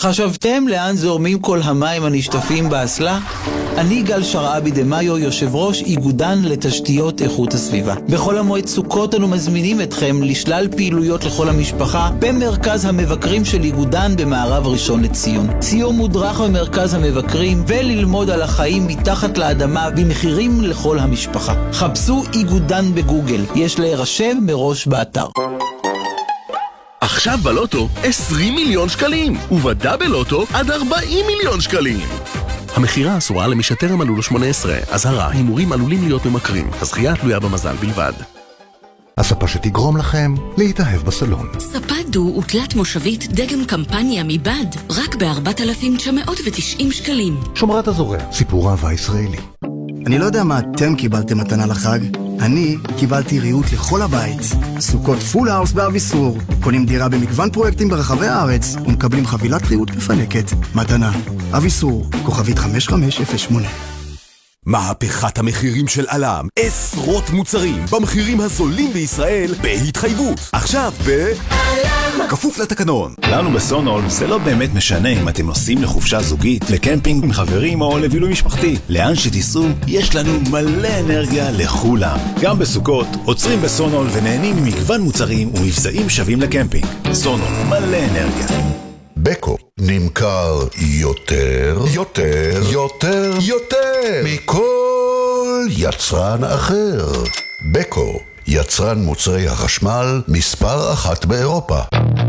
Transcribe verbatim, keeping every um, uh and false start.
חשבתם לאן זורמים כל המים הנשטפים באסלה? אני גל שרעבי דמאיו, יושב ראש איגודן לתשתיות איכות הסביבה. בכל המועד סוכות אנו מזמינים אתכם לשלל פעילויות לכל המשפחה במרכז המבקרים של איגודן במערב ראשון לציון. סיור מודרך במרכז המבקרים וללמוד על החיים מתחת לאדמה במחירים לכל המשפחה. חפשו איגודן בגוגל, יש להירשם מראש באתר. עכשיו בלוטו עשרים מיליון שקלים, ובדאבל לוטו עד ארבעים מיליון שקלים. המחירה אסורה למי שטרם מלאו לו שמונה עשרה. אזהרה, הימורים עלולים להיות ממכרים. הזכייה תלויה במזל בלבד. הספה שתגרום לכם להתאהב בסלון. ספה דו ותלת מושבית דגם קמפניה מבד, רק ב-ארבעת אלפים תשע מאות ותשעים שקלים. שומרת הזורע, סיפור אהבה ישראלי. אני לא יודע מה אתם קיבלתם מתנה לחג. אני קיבלתי ריהוט לכל הבית. סוכות פול האוס באביסור. קונים דירה במגוון פרויקטים ברחבי הארץ ומקבלים חבילת ריהוט מפנקת. מתנה. אביסור, כוכבית חמש חמש אפס שמונה. מהפכת המחירים של אלם. עשרות מוצרים במחירים הזולים בישראל בהתחייבות. עכשיו ב... אלם! כפוף לתקנון. לנו בסונול זה לא באמת משנה אם אתם נוסעים לחופשה זוגית, לקמפינג עם חברים או לבילוי משפחתי. לאן שתיסעו, יש לנו מלא אנרגיה לכולם. גם בסוכות, עוצרים בסונול ונהנים ממגוון מוצרים ומבצעים שווים לקמפינג. סונול, מלא אנרגיה. בקו נמכר יותר, יותר, יותר, יותר מכל יצרן אחר. בקו, יצרן מוצרי החשמל מספר אחת באירופה.